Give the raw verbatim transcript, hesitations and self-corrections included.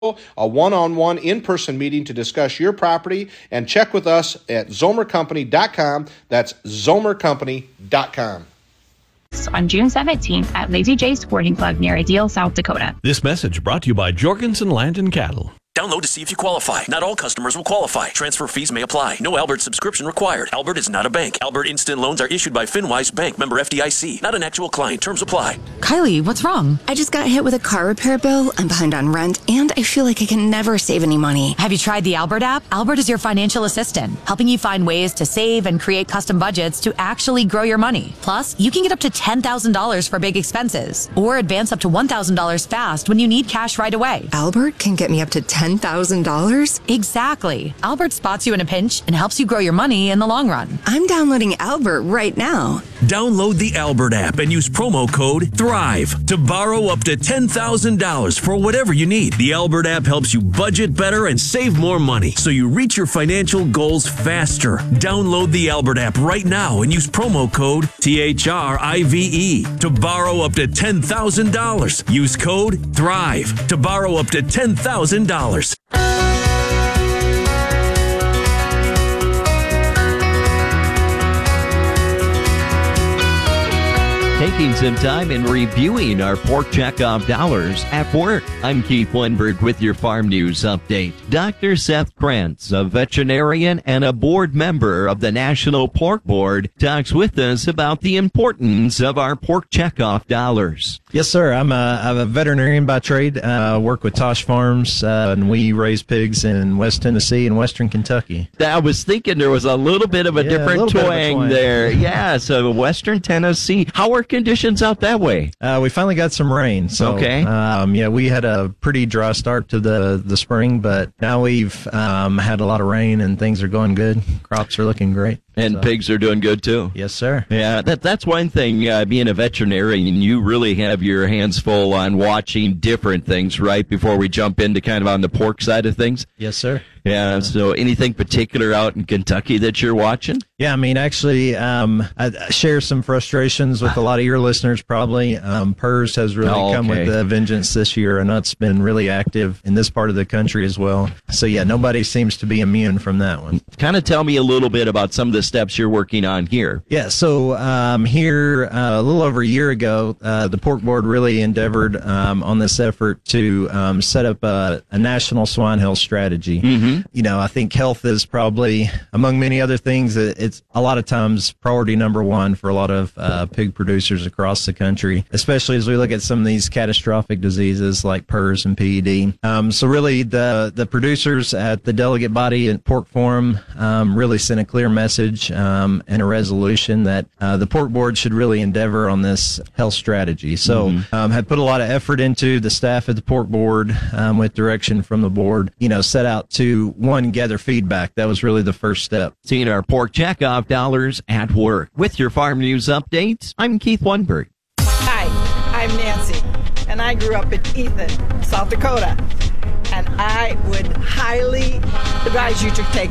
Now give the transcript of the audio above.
a one-on-one in-person meeting to discuss your property, and check with us at zomer company dot com. That's zomer company dot com. On June seventeenth at Lazy J Sporting Club near Ideal, South Dakota. This message brought to you by Jorgensen Land and Cattle. Download to see if you qualify. Not all customers will qualify. Transfer fees may apply. No Albert subscription required. Albert is not a bank. Albert Instant Loans are issued by FinWise Bank, member F D I C. Not an actual client. Terms apply. Kylie, what's wrong? I just got hit with a car repair bill. I'm behind on rent, and I feel like I can never save any money. Have you tried the Albert app? Albert is your financial assistant, helping you find ways to save and create custom budgets to actually grow your money. Plus, you can get up to ten thousand dollars for big expenses, or advance up to one thousand dollars fast when you need cash right away. Albert can get me up to ten thousand dollars? Exactly. Albert spots you in a pinch and helps you grow your money in the long run. I'm downloading Albert right now. Download the Albert app and use promo code THRIVE to borrow up to ten thousand dollars for whatever you need. The Albert app helps you budget better and save more money so you reach your financial goals faster. Download the Albert app right now and use promo code T H R I V E to borrow up to ten thousand dollars. Use code THRIVE to borrow up to ten thousand dollars. Taking some time and reviewing our pork checkoff dollars at work. I'm Keith Winberg with your Farm News Update. Doctor Seth Krantz, a veterinarian and a board member of the National Pork Board, talks with us about the importance of our pork checkoff dollars. Yes, sir. I'm a, I'm a veterinarian by trade. Uh, I work with Tosh Farms, uh, and we raise pigs in West Tennessee and Western Kentucky. I was thinking there was a little bit of a yeah, different a twang, a twang there. Yeah, so Western Tennessee. How are conditions out that way? Uh, we finally got some rain. So, okay. Um, yeah, we had a pretty dry start to the, the spring, but now we've um, had a lot of rain and things are going good. Crops are looking great. And so. Pigs are doing good, too. Yes, sir. Yeah, that that's one thing. Uh, being a veterinarian, you really have your hands full on watching different things, right, before we jump into kind of on the pork side of things? Yes, sir. Yeah, so anything particular out in Kentucky that you're watching? Yeah, I mean, actually, um, I share some frustrations with a lot of your listeners, probably. Um, P R R S has really oh, come okay. with a vengeance this year, and that's been really active in this part of the country as well. So, yeah, nobody seems to be immune from that one. Kind of tell me a little bit about some of the steps you're working on here. Yeah, so um, here, uh, a little over a year ago, uh, the Pork Board really endeavored um, on this effort to um, set up a, a national swine health strategy. Mm-hmm. You know, I think health is probably, among many other things, it's a lot of times priority number one for a lot of uh, pig producers across the country, especially as we look at some of these catastrophic diseases like P R R S and P E D. Um, so really, the, the producers at the delegate body at Pork Forum um, really sent a clear message um, and a resolution that uh, the Pork Board should really endeavor on this health strategy. So mm-hmm. um, had put a lot of effort into the staff at the Pork Board um, with direction from the board, you know, set out to, one, gather feedback. That was really the first step. Seeing our pork checkoff dollars at work. With your Farm News Updates, I'm Keith Winberg. Hi, I'm Nancy, and I grew up in Ethan, South Dakota. And I would highly advise you to take